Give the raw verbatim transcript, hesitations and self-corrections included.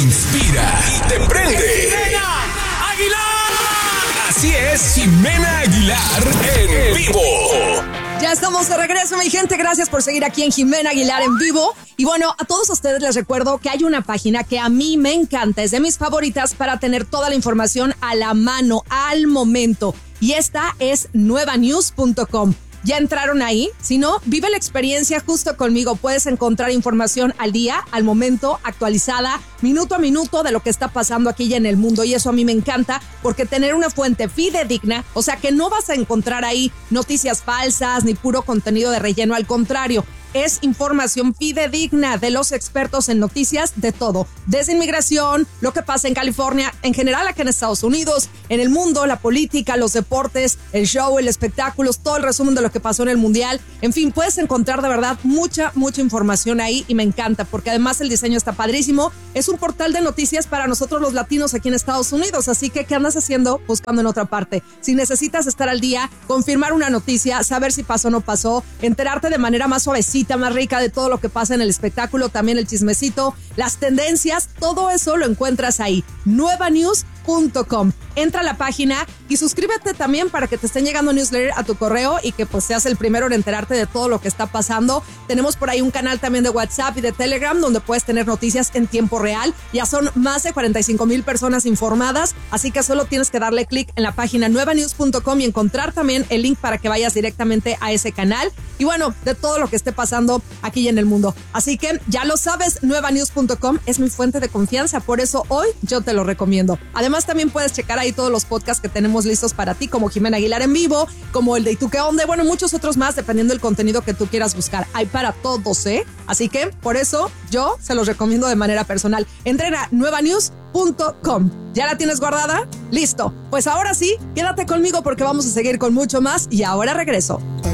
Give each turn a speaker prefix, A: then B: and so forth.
A: inspira y te prende.
B: ¡Jimena Aguilar!
A: Así es, Jimena Aguilar en vivo.
C: Ya estamos de regreso, mi gente. Gracias por seguir aquí en Jimena Aguilar en vivo. Y bueno, a todos ustedes les recuerdo que hay una página que a mí me encanta, es de mis favoritas para tener toda la información a la mano, al momento. Y esta es nueva news punto com. ¿Ya entraron ahí? Si no, vive la experiencia justo conmigo. Puedes encontrar información al día, al momento, actualizada, minuto a minuto de lo que está pasando aquí y en el mundo. Y eso a mí me encanta porque tener una fuente fidedigna, o sea que no vas a encontrar ahí noticias falsas ni puro contenido de relleno. Al contrario, es información fidedigna de los expertos en noticias de todo, desde inmigración, lo que pasa en California, en general aquí en Estados Unidos, en el mundo, la política, los deportes, el show, el espectáculo, todo el resumen de lo que pasó en el mundial. En fin, puedes encontrar de verdad mucha, mucha información ahí y me encanta porque además el diseño está padrísimo. Es un portal de noticias para nosotros los latinos aquí en Estados Unidos, así que ¿qué andas haciendo buscando en otra parte? Si necesitas estar al día, confirmar una noticia, saber si pasó o no pasó, enterarte de manera más suavecita, más rica de todo lo que pasa en el espectáculo, también el chismecito, las tendencias, todo eso lo encuentras ahí. nueva news punto com. Entra a la página y suscríbete también para que te estén llegando newsletter a tu correo y que pues seas el primero en enterarte de todo lo que está pasando. Tenemos por ahí un canal también de WhatsApp y de Telegram donde puedes tener noticias en tiempo real. Ya son más de cuarenta y cinco mil personas informadas, así que solo tienes que darle clic en la página nueva news punto com y encontrar también el link para que vayas directamente a ese canal. Y bueno, de todo lo que esté pasando aquí y en el mundo. Así que ya lo sabes, nueva news punto com es mi fuente de confianza, por eso hoy yo te lo recomiendo. Además también puedes checar ahí todos los podcasts que tenemos listos para ti, como Jimena Aguilar en vivo, como el de ¿Y tú qué onda? Bueno, muchos otros más, dependiendo del contenido que tú quieras buscar. Hay para todos, ¿eh? Así que por eso yo se los recomiendo de manera personal. Entren a nueva news punto com. ¿Ya la tienes guardada? Listo. Pues ahora sí, quédate conmigo porque vamos a seguir con mucho más y ahora regreso.